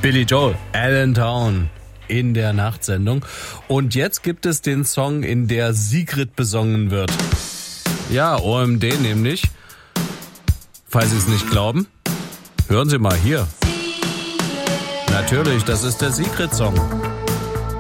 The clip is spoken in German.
Billy Joel, Allentown in der Nachtsendung. Und jetzt gibt es den Song, in der Sigrid besungen wird. Ja, OMD nämlich. Falls Sie es nicht glauben, hören Sie mal hier. Natürlich, das ist der Sigrid-Song.